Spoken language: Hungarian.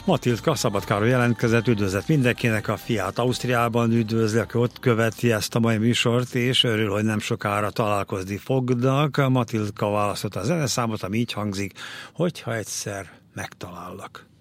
Matildka Szabadkáról jelentkezett, üdvözlet mindenkinek, a fiát Ausztriában üdvözli, aki ott követi ezt a mai műsort, és örül, hogy nem sokára találkozni fognak. Matildka választotta a zeneszámot, ami így hangzik, hogyha egyszer megtalállak.